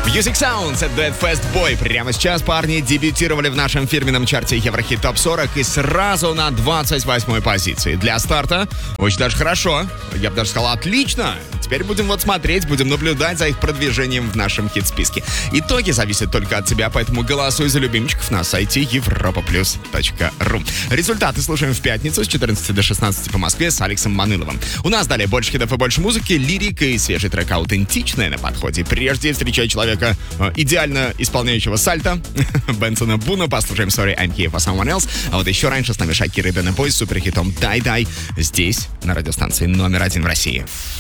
Music Sounds от Dead Fast Boy. Прямо сейчас парни дебютировали в нашем фирменном чарте Еврохит Топ 40 и сразу на 28-й позиции. Для старта очень даже хорошо. Я бы даже сказал, отлично. Теперь будем смотреть, будем наблюдать за их продвижением в нашем хит-списке. Итоги зависят только от тебя, поэтому голосуй за любимчиков на сайте europaplus.ru. Результаты слушаем в пятницу с 14 до 16 по Москве с Алексом Маныловым. У нас далее больше хитов и больше музыки, лирика и свежий трек «Аутентичная» на подходе. Прежде встречай человека, идеально исполняющего сальто, Бенсона Буна. Послушаем «Sorry, I'm here for someone else». А вот еще раньше с нами Шакира и Дана Бой с суперхитом «Дай-дай» здесь, на радиостанции номер 1 в России.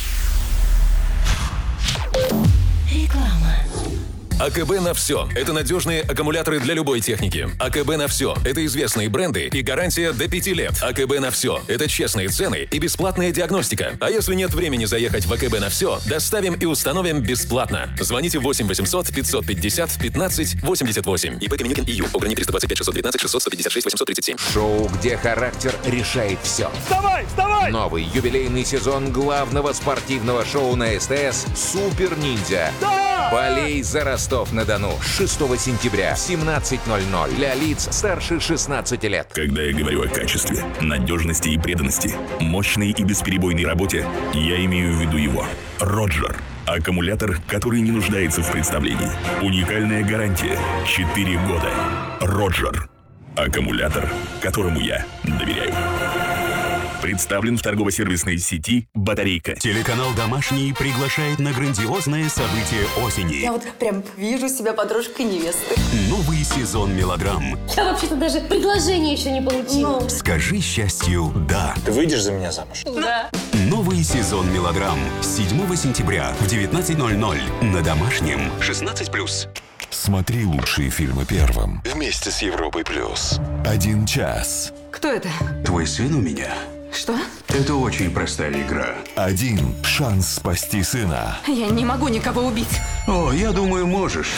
АКБ на все. Это надежные аккумуляторы для любой техники. АКБ на все. Это известные бренды и гарантия до 5 лет. АКБ на все. Это честные цены и бесплатная диагностика. А если нет времени заехать в АКБ на все, доставим и установим бесплатно. Звоните 8 800 550 15 88. ИП Каменюкин ИЮ. Ограни 325 619 600 156 837. Шоу, где характер решает все. Вставай, вставай! Новый юбилейный сезон главного спортивного шоу на СТС «Супер Ниндзя». Да! Болей за Ростов-на-Дону. 6 сентября в 17:00 для лиц старше 16 лет. Когда я говорю о качестве, надежности и преданности, мощной и бесперебойной работе, я имею в виду его. Роджер. Аккумулятор, который не нуждается в представлении. Уникальная гарантия. 4 года. Роджер. Аккумулятор, которому я доверяю. Представлен в торгово-сервисной сети «Батарейка». Телеканал «Домашний» приглашает на грандиозное событие осени. Я вот прям вижу себя подружкой невесты. Новый сезон мелодрам. Я вообще-то даже предложение еще не получила. Скажи счастью «да». Ты выйдешь за меня замуж? Да. Новый сезон мелодрам. 7 сентября в 19:00 на Домашнем. 16+. Смотри лучшие фильмы первым вместе с Европой Плюс. 1 час. Кто это? Твой сын у меня. Что? Это очень простая игра. 1 шанс спасти сына. Я не могу никого убить. О, я думаю, можешь.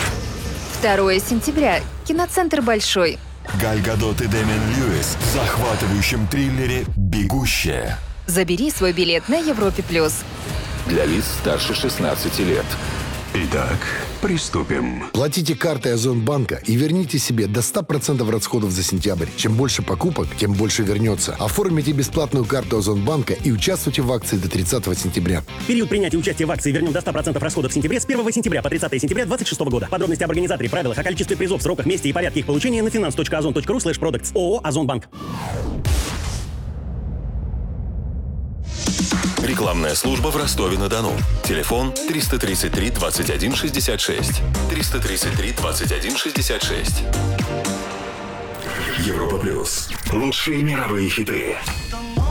2 сентября. Киноцентр «Большой». Галь Гадот и Дэмиан Льюис в захватывающем триллере «Бегущая». Забери свой билет на Европе+. Для лиц старше 16 лет. Итак, приступим. Платите картой Озонбанка и верните себе до 100% расходов за сентябрь. Чем больше покупок, тем больше вернется. Оформите бесплатную карту Озонбанка и участвуйте в акции до 30 сентября. Период принятия участия в акции вернем до 100% расходов в сентябре с 1 сентября по 30 сентября 2026 года. Подробности об организаторе, правилах, о количестве призов, сроках, месте и порядке их получения на finance.ozon.ru/products. ООО «Озонбанк». Рекламная служба в Ростове-на-Дону. Телефон 333 21 66. 333 21 66. Европа Плюс. Лучшие мировые хиты.